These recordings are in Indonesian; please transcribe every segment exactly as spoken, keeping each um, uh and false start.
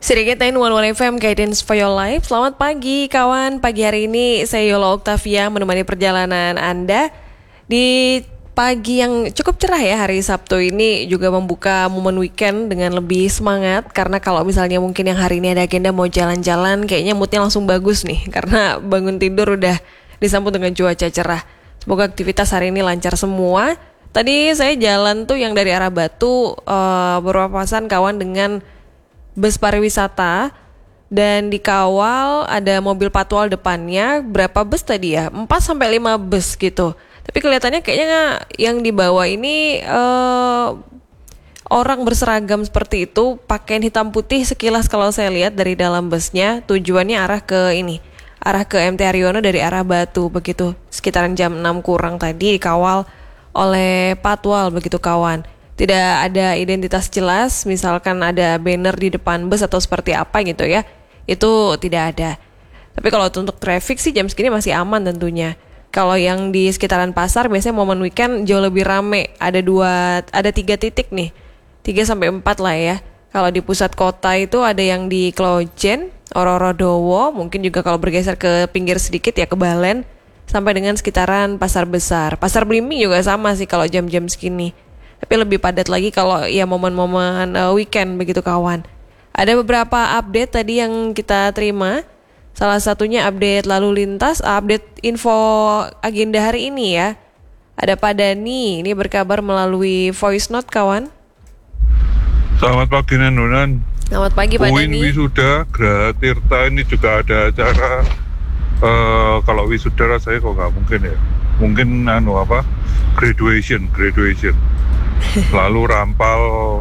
Sedikit sembilan puluh satu F M Guidance for Your Life. Selamat pagi kawan. Pagi hari ini saya Yola Octavia menemani perjalanan Anda di pagi yang cukup cerah ya. Hari Sabtu ini juga membuka momen weekend dengan lebih semangat. Karena kalau misalnya mungkin yang hari ini ada agenda mau jalan-jalan, kayaknya moodnya langsung bagus nih. Karena bangun tidur udah disambut dengan cuaca cerah. Semoga aktivitas hari ini lancar semua. Tadi saya jalan tuh yang dari arah Batu uh, berpapasan kawan dengan bus pariwisata dan dikawal ada mobil patwal depannya. Berapa bus tadi ya? empat sampai lima bus gitu. Tapi kelihatannya kayaknya yang dibawa ini uh, orang berseragam seperti itu, pakaian hitam putih sekilas kalau saya lihat dari dalam busnya. Tujuannya arah ke ini, arah ke M T Haryono dari arah Batu begitu. Sekitaran jam enam kurang tadi dikawal oleh patwal begitu kawan. Tidak ada identitas jelas, misalkan ada banner di depan bus atau seperti apa gitu ya. Itu tidak ada. Tapi kalau untuk traffic sih jam segini masih aman tentunya. Kalau yang di sekitaran pasar biasanya momen weekend jauh lebih rame. Ada dua, ada tiga titik nih. Tiga sampai empat lah ya. Kalau di pusat kota itu ada yang di Klojen, Ororodowo, mungkin juga kalau bergeser ke pinggir sedikit ya ke Balen, sampai dengan sekitaran pasar besar. Pasar Blimbing juga sama sih kalau jam-jam segini. Tapi lebih padat lagi kalau ya momen-momen uh, weekend begitu kawan. Ada beberapa update tadi yang kita terima. Salah satunya update lalu lintas, update info agenda hari ini ya. Ada Pak Dani, ini berkabar melalui voice note kawan. Selamat pagi Nenunan. Selamat pagi Pak Uin Dani. Wisuda, Graha Tirta ini juga ada acara. Uh, kalau wisuda rasanya kok nggak mungkin ya. Mungkin anu apa? Graduation, graduation. Lalu rampal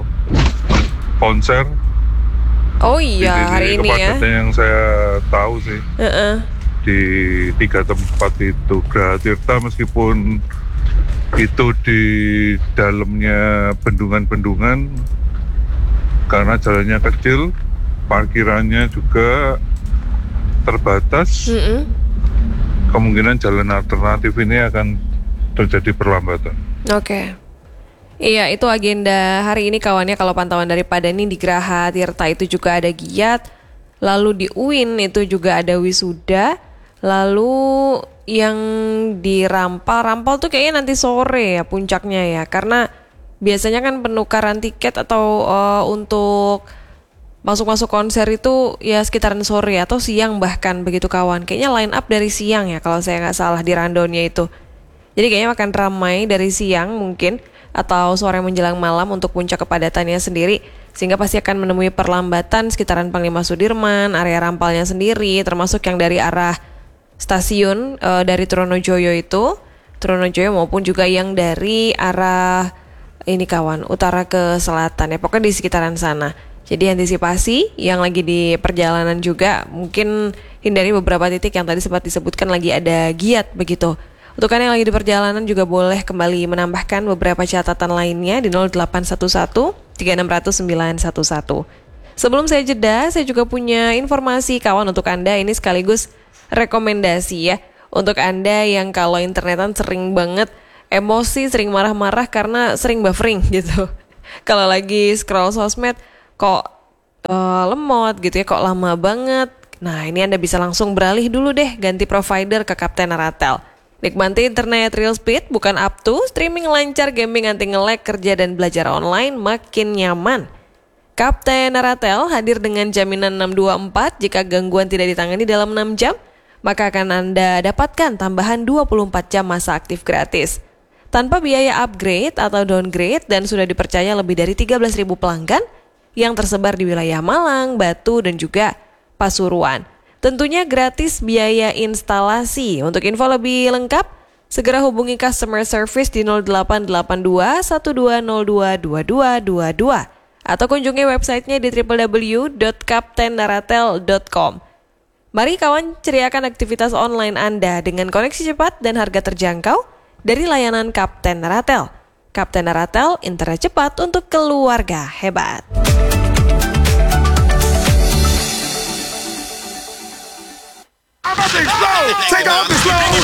konser. Oh iya, hari ini ya. Yang saya tahu sih uh-uh. di tiga tempat itu. Graha Tirta meskipun itu di dalamnya bendungan-bendungan karena jalannya kecil, parkirannya juga terbatas. uh-uh. Kemungkinan jalan alternatif ini akan terjadi perlambatan. Oke. Okay. Iya, itu agenda hari ini kawannya. Kalau pantauan dari Pak Dani di Graha Tirta itu juga ada giat. Lalu di U I N itu juga ada wisuda. Lalu yang di Rampal, Rampal tuh kayaknya nanti sore ya puncaknya ya. Karena biasanya kan penukaran tiket atau uh, untuk masuk-masuk konser itu ya sekitaran sore atau siang bahkan begitu kawan. Kayaknya line up dari siang ya kalau saya nggak salah di rundownnya itu. Jadi kayaknya akan ramai dari siang mungkin atau sore menjelang malam untuk puncak kepadatannya sendiri, sehingga pasti akan menemui perlambatan sekitaran Panglima Sudirman, area Rampalnya sendiri, termasuk yang dari arah stasiun e, dari Trunojoyo itu, Trunojoyo maupun juga yang dari arah ini kawan, utara ke selatan ya, pokoknya di sekitaran sana. Jadi antisipasi yang lagi di perjalanan juga mungkin hindari beberapa titik yang tadi sempat disebutkan lagi ada giat begitu. Untuk kalian yang lagi di perjalanan juga boleh kembali menambahkan beberapa catatan lainnya di nol delapan satu satu tiga enam nol nol sembilan satu satu. Sebelum saya jeda, saya juga punya informasi kawan untuk Anda. Ini sekaligus rekomendasi ya. Untuk Anda yang kalau internetan sering banget emosi, sering marah-marah karena sering buffering gitu. Kalau lagi scroll sosmed kok uh, lemot gitu ya, kok lama banget. Nah ini Anda bisa langsung beralih dulu deh, ganti provider ke Kapten Naratel. Nikmati internet real speed, bukan up to, streaming lancar, gaming anti nge-lag, kerja dan belajar online makin nyaman. Kapten Naratel hadir dengan jaminan enam dua empat, jika gangguan tidak ditangani dalam enam jam, maka akan Anda dapatkan tambahan dua puluh empat jam masa aktif gratis. Tanpa biaya upgrade atau downgrade dan sudah dipercaya lebih dari tiga belas ribu pelanggan yang tersebar di wilayah Malang, Batu dan juga Pasuruan. Tentunya gratis biaya instalasi. Untuk info lebih lengkap, segera hubungi customer service di nol delapan delapan dua satu dua nol dua dua dua dua dua atau kunjungi websitenya di w w w dot kapten naratel dot com. Mari kawan ceriakan aktivitas online Anda dengan koneksi cepat dan harga terjangkau dari layanan Kapten Naratel. Kapten Naratel, internet cepat untuk keluarga hebat. Slow. Take off the slow.